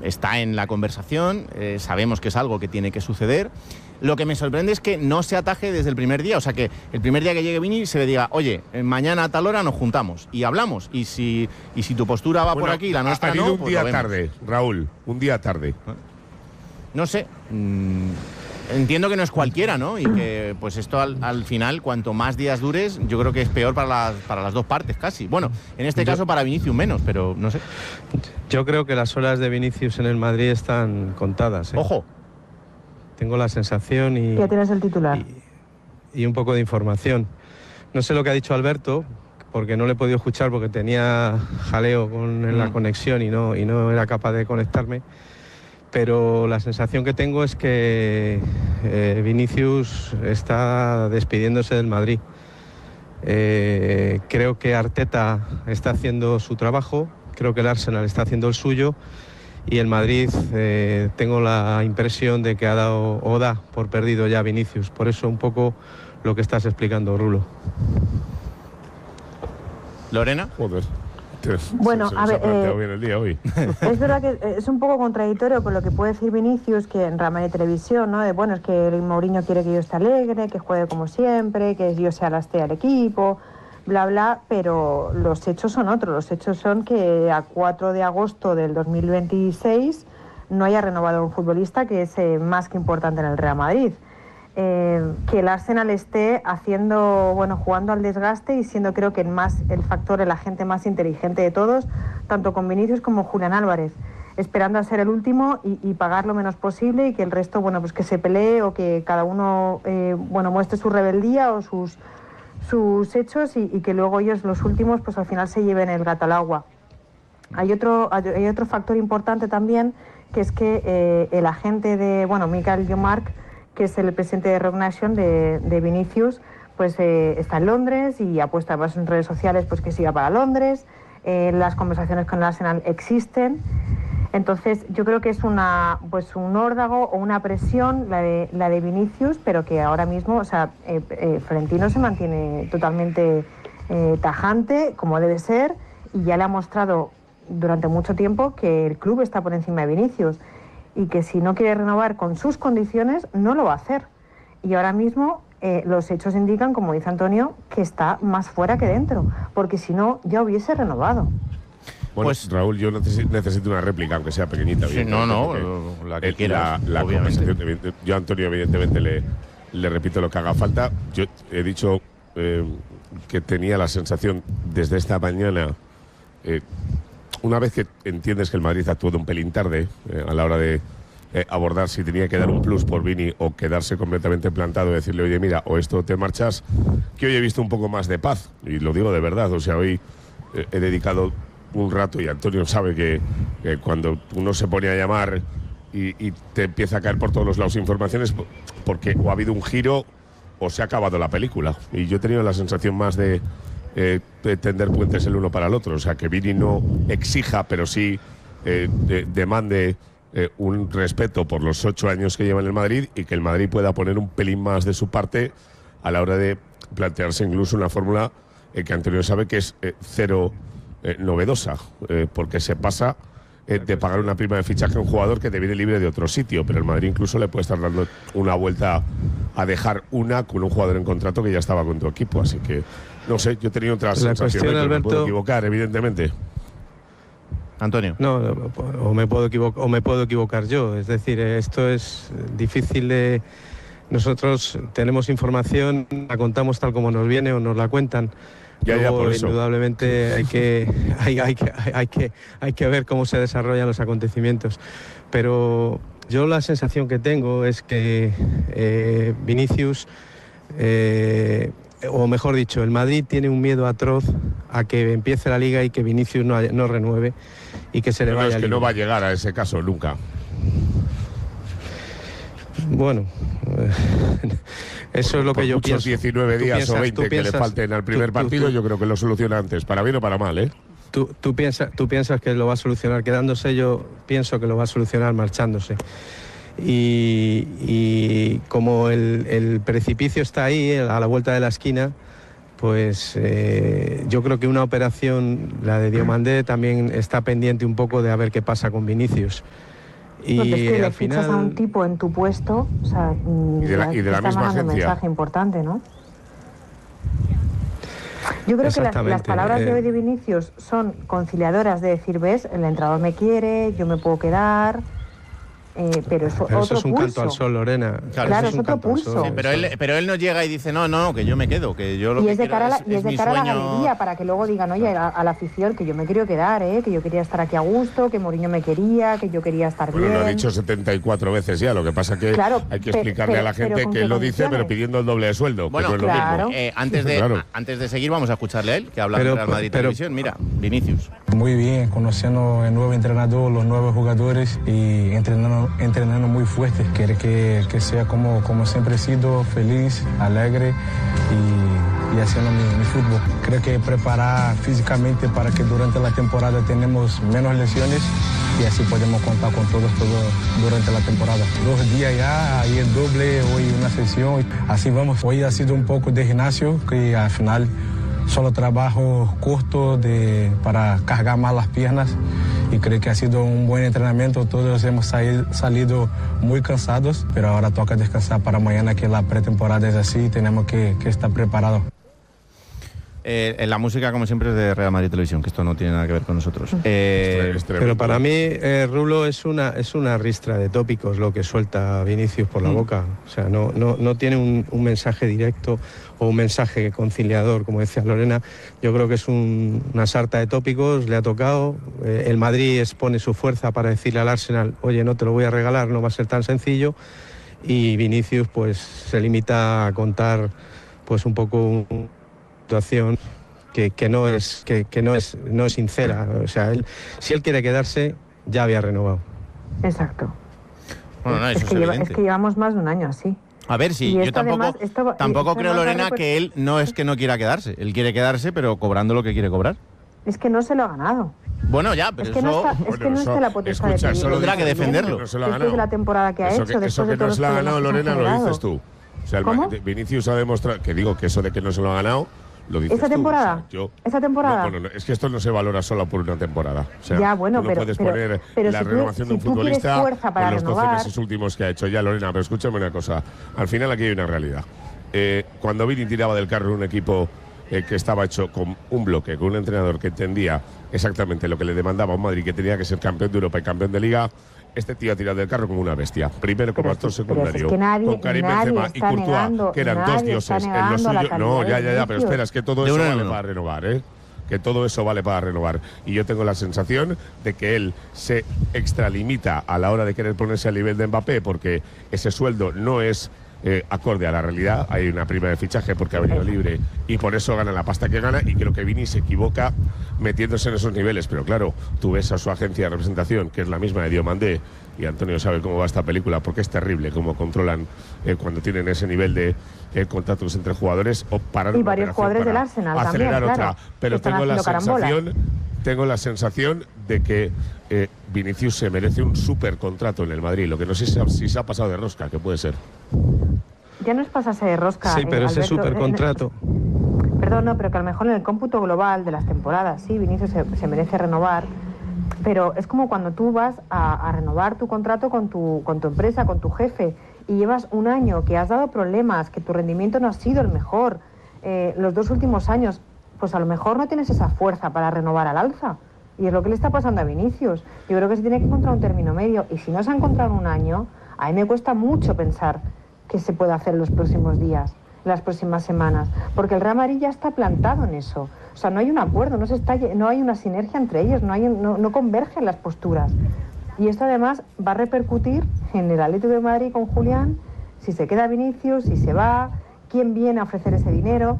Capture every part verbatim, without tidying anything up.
está en la conversación, eh, sabemos que es algo que tiene que suceder. Lo que me sorprende es que no se ataje desde el primer día, o sea, que el primer día que llegue Vini se le diga, oye, mañana a tal hora nos juntamos y hablamos, y si, y si tu postura va bueno, por aquí y la nuestra ha, ha no, un pues día lo vemos. tarde, Raúl, un día tarde. No sé, mmm, entiendo que no es cualquiera, ¿no? Y que pues esto al, al final, cuanto más días dures, yo creo que es peor para las, para las dos partes casi. Bueno, en este caso para Vinicius menos, pero no sé. Yo creo que las horas de Vinicius en el Madrid están contadas, ¿eh? ¡Ojo! Tengo la sensación y... Ya tienes el titular. Y, y un poco de información. No sé lo que ha dicho Alberto, porque no le he podido escuchar porque tenía jaleo con mm. la conexión y no, y no era capaz de conectarme. Pero la sensación que tengo es que eh, Vinicius está despidiéndose del Madrid. Eh, creo que Arteta está haciendo su trabajo, creo que el Arsenal está haciendo el suyo, y el Madrid eh, tengo la impresión de que ha dado o da por perdido ya Vinicius. Por eso un poco lo que estás explicando, Rulo. ¿Lorena? Joder. Bueno, se, se a ver, eh, bien el día hoy. Es verdad que es un poco contradictorio con lo que puede decir Vinicius, que en Real Madrid Televisión, ¿no? De bueno, es que Mourinho quiere que yo esté alegre, que juegue como siempre, que yo sea la estrella del equipo, bla, bla, pero los hechos son otros. Los hechos son que a cuatro de agosto del dos mil veintiséis no haya renovado un futbolista que es eh, más que importante en el Real Madrid. Eh, que el Arsenal esté haciendo, bueno, jugando al desgaste y siendo, creo que más el factor, el agente más inteligente de todos, tanto con Vinicius como Julián Álvarez, esperando a ser el último y, y pagar lo menos posible, y que el resto, bueno, pues que se pelee o que cada uno, eh, bueno, muestre su rebeldía o sus sus hechos y, y que luego ellos, los últimos, pues al final se lleven el gato al agua. Hay otro, hay otro factor importante también, que es que eh, el agente de, bueno, Michael Yomark, que es el presidente de Rock Nation de, de Vinicius, pues eh, está en Londres y apuesta más en redes sociales pues que siga para Londres. Eh, las conversaciones con el Arsenal existen. Entonces yo creo que es una, pues un órdago o una presión la de, la de Vinicius, pero que ahora mismo, o sea, eh, eh, Florentino se mantiene totalmente eh, tajante, como debe ser, y ya le ha mostrado durante mucho tiempo que el club está por encima de Vinicius y que si no quiere renovar con sus condiciones, no lo va a hacer. Y ahora mismo eh, los hechos indican, como dice Antonio, que está más fuera que dentro, porque si no, ya hubiese renovado. Bueno, pues Raúl, yo necesito, necesito una réplica, aunque sea pequeñita. Sí, no, no, la que quieras, la, la conversación, yo a Antonio evidentemente le, le repito lo que haga falta. Yo he dicho eh, que tenía la sensación desde esta mañana, eh, una vez que entiendes que el Madrid ha actuado un pelín tarde eh, a la hora de eh, abordar si tenía que dar un plus por Vini o quedarse completamente plantado y decirle, oye, mira, o esto te marchas, que hoy he visto un poco más de paz, y lo digo de verdad. O sea, hoy eh, he dedicado un rato, y Antonio sabe que, que cuando uno se pone a llamar y, y te empieza a caer por todos los lados informaciones, porque o ha habido un giro o se ha acabado la película. Y yo he tenido la sensación más de, eh, de tender puentes el uno para el otro. O sea, que Vini no exija, pero sí eh, de, demande eh, un respeto por los ocho años que lleva en el Madrid, y que el Madrid pueda poner un pelín más de su parte a la hora de plantearse incluso una fórmula eh, que Antonio sabe que es eh, cero Eh, novedosa, eh, porque se pasa eh, de pagar una prima de fichaje a un jugador que te viene libre de otro sitio, pero el Madrid incluso le puede estar dando una vuelta a dejar una con un jugador en contrato que ya estaba con tu equipo. Así que, no sé, yo he tenido otras sensaciones, Alberto, me puedo equivocar, evidentemente. Antonio. No, o me puedo equivocar, o me puedo equivocar yo. Es decir, esto es difícil de... Nosotros tenemos información, la contamos tal como nos viene o nos la cuentan. Ya, Luego, ya, por eso. Indudablemente hay que, hay, hay, que, hay, que, hay que ver cómo se desarrollan los acontecimientos. Pero yo la sensación que tengo es que eh, Vinicius, eh, o mejor dicho, el Madrid tiene un miedo atroz a que empiece la Liga y que Vinicius no, no renueve y que se le no, vaya es a que Liga. No va a llegar a ese caso nunca. Bueno, eso por, es lo que yo pienso. diecinueve días piensas, o veinte que le falten al primer tú, partido, tú, tú, yo creo que lo soluciona antes, para bien o para mal, ¿eh? Tú, tú, piensas, tú piensas que lo va a solucionar quedándose, yo pienso que lo va a solucionar marchándose. Y, y como el, el precipicio está ahí, a la vuelta de la esquina, pues eh, yo creo que una operación, la de Diomandé, también está pendiente un poco de a ver qué pasa con Vinicius. Y no, es que le al fichas final... a un tipo en tu puesto, o sea, Y de la, y de la misma un agencia. mensaje importante, ¿no? Yo creo que las, las palabras eh... de hoy de Vinicius son conciliadoras de decir, ves, el entrenador me quiere, yo me puedo quedar... Eh, pero eso, pero otro eso es un pulso. canto al sol, Lorena. Claro, claro eso es, es otro pulso. Sí, pero él, pero él no llega y dice, no, no, que yo me quedo, que yo lo y que es de quiero cara, a la, es, y es es de mi cara sueño... a la galería, para que luego digan, oye, a, a la afición, que yo me quiero quedar, ¿eh? Que yo quería estar aquí a gusto, que Mourinho me quería, que yo quería estar bueno, bien. lo ha dicho setenta y cuatro veces ya, lo que pasa que claro, hay que pe, explicarle pero, a la gente que él lo dice, pero pidiendo el doble de sueldo, bueno, que no es claro. lo mismo. Eh, antes, de, claro. a, antes de seguir, vamos a escucharle a él, que habla pero, de Real Madrid pero, Televisión. Mira, Vinicius. Muy bien, conociendo el nuevo entrenador, los nuevos jugadores y entrenando, entrenando muy fuerte. Quiere que, que sea como, como siempre he sido, feliz, alegre y, y haciendo mi, mi fútbol. Creo que preparar físicamente para que durante la temporada tenemos menos lesiones y así podemos contar con todos, todos durante la temporada. Dos días ya, ahí el doble, hoy una sesión, así vamos. Hoy ha sido un poco de gimnasio, que al final solo trabajo corto de, para cargar más las piernas y creo que ha sido un buen entrenamiento. Todos hemos salido muy cansados, pero ahora toca descansar para mañana, que la pretemporada es así y tenemos que, que estar preparados. Eh, la música, como siempre, es de Real Madrid Televisión, que esto no tiene nada que ver con nosotros. Eh, pero para mí, eh, Rulo, es una, es una ristra de tópicos lo que suelta Vinicius por la mm. boca. O sea, no, no, no tiene un, un mensaje directo o un mensaje conciliador, como decía Lorena. Yo creo que es un, una sarta de tópicos, le ha tocado. Eh, el Madrid expone su fuerza para decirle al Arsenal, oye, no te lo voy a regalar, no va a ser tan sencillo. Y Vinicius, pues, se limita a contar, pues, un poco un, situación que, que no es que, que no es no es sincera. O sea, él, si él quiere quedarse, ya había renovado. Exacto. Bueno, no, eso es, es, que lleva, es que llevamos más de un año así. A ver, sí, yo tampoco, además, esto, tampoco esto creo, Lorena, pues, que él no es que no quiera quedarse. Él quiere quedarse, pero cobrando lo que quiere cobrar. Es que no se lo ha ganado. Bueno, ya, pero es que eso... no está, es bueno, que no eso, está la potestad escucha, de eso tendrá que defenderlo. No se lo ha después ganado. de la temporada que ha eso hecho, que, eso que no se lo ha ganado, Lorena, lo dices tú. O sea, ¿Cómo? Vinicius ha demostrado, que digo que eso de que no se lo ha ganado, lo dices ¿Esa tú. temporada? O sea, yo, ¿Esa temporada? No, bueno, no, es que esto no se valora solo por una temporada. O sea, ya, bueno, tú no pero, puedes pero, poner pero la si renovación tú, de un si tú futbolista fuerza para con los renovar, doce meses últimos que ha hecho. Ya, Lorena, pero escúchame una cosa. Al final aquí hay una realidad. Eh, cuando Vini tiraba del carro un equipo eh, que estaba hecho con un bloque, con un entrenador que entendía exactamente lo que le demandaba a un Madrid, que tenía que ser campeón de Europa y campeón de Liga, este tío ha tirado del carro como una bestia. Primero como actor secundario, es que nadie, con Karim Benzema y Courtois, negando, que eran dos dioses en lo suyo. No, ya, ya, ya, pero espera, es que todo eso vale para renovar, ¿eh? Que todo eso vale para renovar. Y yo tengo la sensación de que él se extralimita a la hora de querer ponerse al nivel de Mbappé, porque ese sueldo no es eh, acorde a la realidad. Hay una prima de fichaje porque ha venido libre y por eso gana la pasta que gana, y creo que Vini se equivoca metiéndose en esos niveles. Pero claro, tú ves a su agencia de representación, que es la misma de Diomandé, y Antonio sabe cómo va esta película, porque es terrible cómo controlan eh, cuando tienen ese nivel de eh, contratos entre jugadores o parar y varios jugadores del Arsenal acelerar también, otra. claro, Pero tengo la carambolas. sensación tengo la sensación de que eh, Vinicius se merece un súper contrato en el Madrid. Lo que no sé si, si se ha pasado de rosca, que puede ser. Ya no es pasarse de rosca. Sí, pero eh, ese Alberto, súper contrato. Eh, perdón, no, pero que a lo mejor en el cómputo global de las temporadas, sí, Vinicius se, se merece renovar. Pero es como cuando tú vas a, a renovar tu contrato con tu, con tu empresa, con tu jefe, y llevas un año que has dado problemas, que tu rendimiento no ha sido el mejor, eh, los dos últimos años, pues a lo mejor no tienes esa fuerza para renovar al alza. Y es lo que le está pasando a Vinicius. Yo creo que se tiene que encontrar un término medio. Y si no se ha encontrado en un año, a mí me cuesta mucho pensar qué se puede hacer en los próximos días, en las próximas semanas. Porque el Real Madrid ya está plantado en eso. O sea, no hay un acuerdo, no, se está, no hay una sinergia entre ellos, no, hay, no, no convergen las posturas. Y esto además va a repercutir en el Atlético de Madrid con Julián, si se queda Vinicius, si se va, quién viene a ofrecer ese dinero.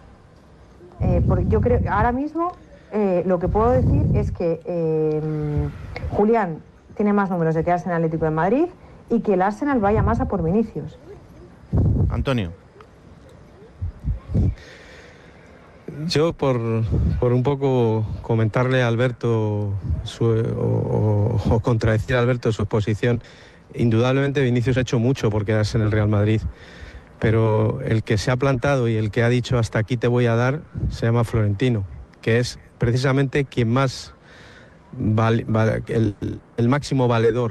Eh, porque yo creo, ahora mismo, eh, lo que puedo decir es que eh, Julián tiene más números de quedarse en el Atlético de Madrid y que el Arsenal vaya más a por Vinicius. Antonio. Yo, por, por un poco comentarle a Alberto su, o, o, o contradecir a Alberto su exposición, indudablemente Vinicius ha hecho mucho por quedarse en el Real Madrid, pero el que se ha plantado y el que ha dicho hasta aquí te voy a dar se llama Florentino, que es precisamente quien más vale, vale, el, el máximo valedor